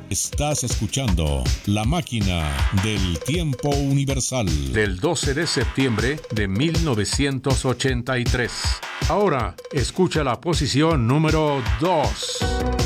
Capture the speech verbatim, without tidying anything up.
Estás escuchando La Máquina del Tiempo Universal del doce de septiembre de mil novecientos ochenta y tres. Ahora, escucha la posición número dos.